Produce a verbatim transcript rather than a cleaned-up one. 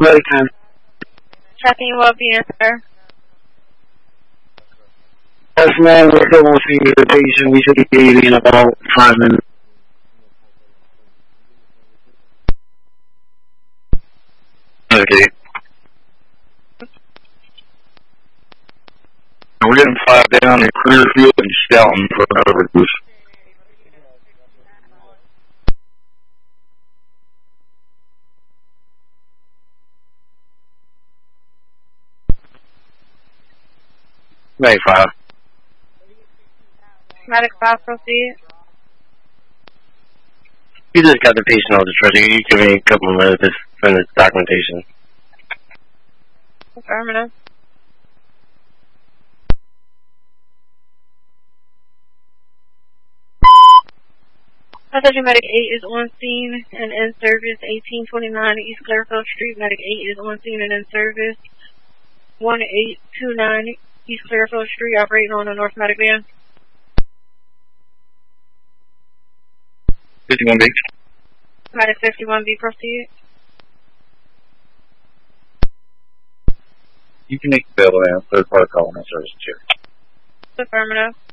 Medic ten. Tracking you up here, sir. Yes, ma'am, we're still on scene with the patient. We should be leaving in about five minutes. Okay. We're getting five down in Clearfield and Stoughton for an overdose. May five. Medic five, proceed. You just got the patient on the treasure. You give me a couple of minutes for the documentation. Affirmative. Passenger Medic eight is on scene and in service. eighteen twenty-nine East Clearfield Street. Medic eight is on scene and in service. one eight two nine East Clearfield Street, operating on a North Medic van. fifty-one B. Medic fifty-one B, proceed. You can make the bill now. Third protocol on that service chair. Affirmative.